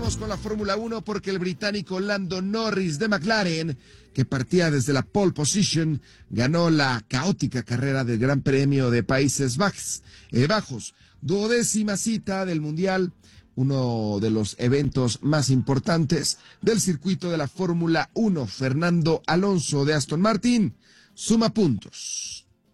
Comenzamos con la Fórmula 1 porque el británico Lando Norris de McLaren, que partía desde la pole position, ganó la caótica carrera del Gran Premio de Países Bajos, 12ª cita del Mundial, uno de los eventos más importantes del circuito de la Fórmula 1. Fernando Alonso de Aston Martin suma puntos.